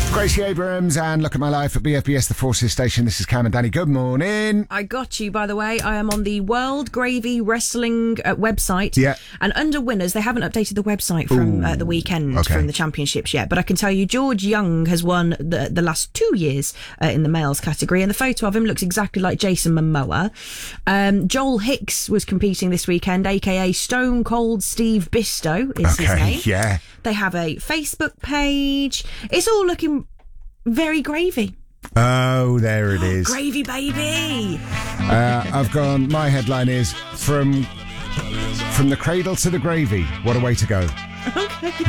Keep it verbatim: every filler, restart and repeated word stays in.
Gracie Abrams and Look at My Life at B F B S, the Forces Station. This is Cam and Danny. Good morning. I got you, by the way. I am on the World Gravy Wrestling uh, website. Yeah. And under winners, they haven't updated the website from uh, the weekend okay. from the championships yet. But I can tell you, George Young has won the, the last two years uh, in the males category. And the photo of him looks exactly like Jason Momoa. Um, Joel Hicks was competing this weekend, a k a. Stone Cold Steve Bisto is okay, his name. Yeah. They have a Facebook page. It's all looking very gravy. Oh, there it is. Gravy, baby. Uh, I've gone, my headline is, from from the cradle to the gravy. What a way to go. Okay.